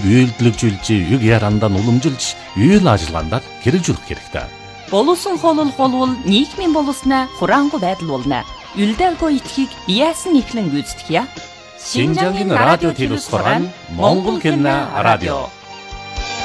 үйлдэлжүүлж, үг ярандаа уламжилж, үйл ажиллагаанд хэрэгжүүлэх хэрэгтэй. Боловсон хоолол болвол нийгмийн боловсноо хураангуй байдал болно. Үлдээгүй итхийг яасан ихлэн гүйцэтгэе. Шинжангийн радио телевиз хорон Монгол хэлний радио.